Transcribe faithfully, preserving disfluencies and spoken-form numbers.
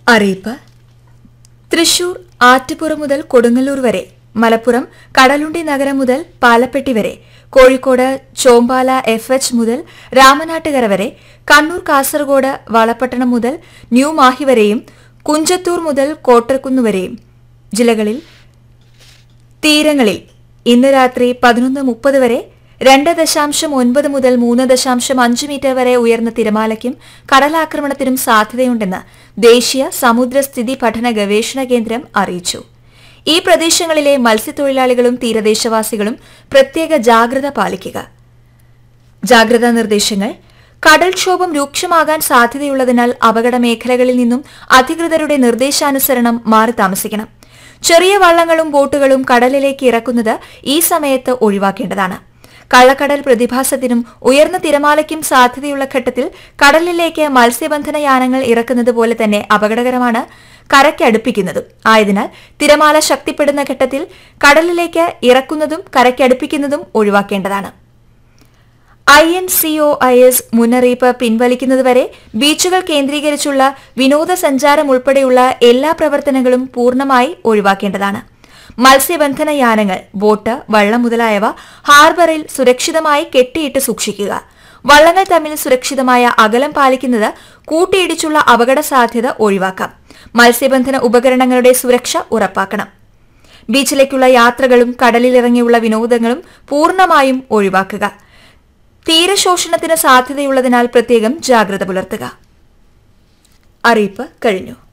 അറിയിപ്പ്. തൃശൂർ ആറ്റുപുറം മുതൽ കൊടുങ്ങല്ലൂർ വരെ, മലപ്പുറം കടലുണ്ടി നഗരം മുതൽ പാലപ്പെട്ടി വരെ, കോഴിക്കോട് ചോമ്പാല എഫ് എച്ച് മുതൽ രാമനാട്ടുകര വരെ, കണ്ണൂർ കാസർഗോഡ് വളപട്ടണം മുതൽ ന്യൂ മാഹി വരെയും കുഞ്ചത്തൂർ മുതൽ കോട്ടർക്കുന്ന് വരെയും ജില്ലകളിൽ തീരങ്ങളിൽ ഇന്ന് രാത്രി പതിനൊന്ന് മുപ്പത് വരെ രണ്ട് ദശാംശം ഒൻപത് മുതൽ മൂന്ന് ദശാംശം അഞ്ച് മീറ്റർ വരെ ഉയർന്ന തിരമാലയ്ക്കും കടലാക്രമണത്തിനും സാധ്യതയുണ്ടെന്ന് ദേശീയ സമുദ്രസ്ഥിതി പഠന ഗവേഷണ കേന്ദ്രം അറിയിച്ചു. ഈ പ്രദേശങ്ങളിലെ മത്സ്യത്തൊഴിലാളികളും തീരദേശവാസികളും പ്രത്യേക ജാഗ്രത പാലിക്കുക. ജാഗ്രതാ നിർദ്ദേശങ്ങൾ: കടൽക്ഷോഭം രൂക്ഷമാകാൻ സാധ്യതയുള്ളതിനാൽ അപകട മേഖലകളിൽ നിന്നും അധികൃതരുടെ നിർദ്ദേശാനുസരണം മാറി താമസിക്കണം. ചെറിയ വള്ളങ്ങളും ബോട്ടുകളും കടലിലേക്ക് ഇറക്കുന്നത് ഈ സമയത്ത് ഒഴിവാക്കേണ്ടതാണ്. കള്ളക്കടൽ പ്രതിഭാസത്തിനും ഉയർന്ന തിരമാലയ്ക്കും സാധ്യതയുള്ള ഘട്ടത്തിൽ കടലിലേക്ക് മത്സ്യബന്ധന യാനങ്ങൾ ഇറക്കുന്നത് പോലെ തന്നെ അപകടകരമാണ് കരയ്ക്കടുപ്പിക്കുന്നതും. ആയതിനാൽ തിരമാല ശക്തിപ്പെടുന്ന ഘട്ടത്തിൽ കടലിലേക്ക് ഇറക്കുന്നതും കരയ്ക്കടുപ്പിക്കുന്നതും ഒഴിവാക്കേണ്ടതാണ്. I N C O I S മുന്നറിയിപ്പ് പിൻവലിക്കുന്നതുവരെ ബീച്ചുകൾ കേന്ദ്രീകരിച്ചുള്ള വിനോദസഞ്ചാരം ഉൾപ്പെടെയുള്ള എല്ലാ പ്രവർത്തനങ്ങളും പൂർണ്ണമായി ഒഴിവാക്കേണ്ടതാണ്. മത്സ്യബന്ധന യാനങ്ങൾ, ബോട്ട്, വള്ളം മുതലായവ ഹാർബറിൽ സുരക്ഷിതമായി കെട്ടിയിട്ട് സൂക്ഷിക്കുക. വള്ളങ്ങൾ തമ്മിൽ സുരക്ഷിതമായ അകലം പാലിക്കുന്നത് കൂട്ടിയിടിച്ചുള്ള അപകട സാധ്യത ഒഴിവാക്കാം. മത്സ്യബന്ധന ഉപകരണങ്ങളുടെ സുരക്ഷ ഉറപ്പാക്കണം. ബീച്ചിലേക്കുള്ള യാത്രകളും കടലിലിറങ്ങിയുള്ള വിനോദങ്ങളും പൂർണ്ണമായും ഒഴിവാക്കുക. തീരശോഷണത്തിന് സാധ്യതയുള്ളതിനാൽ പ്രത്യേകം ജാഗ്രത പുലർത്തുക. അറിയിപ്പ് കഴിഞ്ഞു.